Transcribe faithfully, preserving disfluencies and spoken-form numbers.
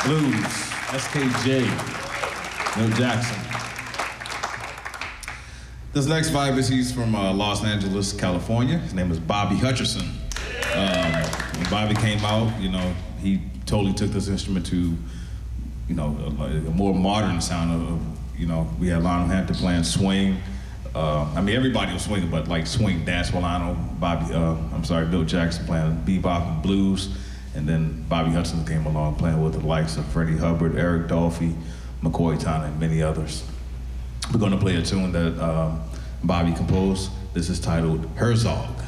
Blues, S K J, Milt Jackson. This next vibe is he's from uh, Los Angeles, California. His name is Bobby Hutcherson. Um, when Bobby came out, you know, he totally took this instrument to, you know, a, a more modern sound of, of, you know, we had Lionel Hampton playing swing. Uh, I mean, everybody was swinging, but like swing dance with Lionel, Bobby, uh, I'm sorry, Milt Jackson playing bebop and blues. And then Bobby Hutcherson came along playing with the likes of Freddie Hubbard, Eric Dolphy, McCoy Tyner, and many others. We're gonna play a tune that um, Bobby composed. This is titled Herzog.